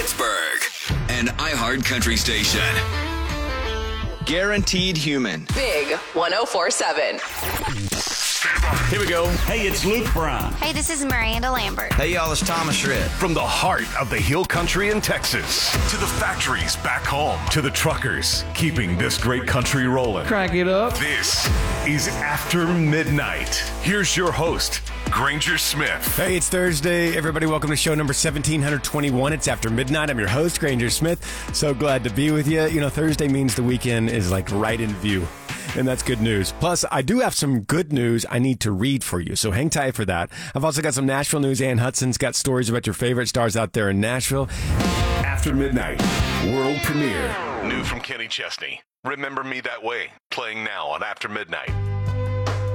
Pittsburgh, an iHeart Country station. Guaranteed Human. Big 104.7. Here we go. Hey, it's Luke Brown. Hey, this is Miranda Lambert. Hey, y'all, it's Thomas Shred. From the heart of the Hill Country in Texas to the factories back home to the truckers keeping this great country rolling. Crank it up. This is After Midnight. Here's your host, Granger Smith. Hey, it's Thursday. Everybody, welcome to show number 1721. It's After Midnight. I'm your host, Granger Smith. So glad to be with you. You know, Thursday means the weekend is like right in view. And that's good news. Plus, I do have some good news I need to read for you, so hang tight for that. I've also got some Nashville news. Ann Hudson's got stories about your favorite stars out there in Nashville. After Midnight, world premiere. New from Kenny Chesney. Remember Me That Way, playing now on After Midnight.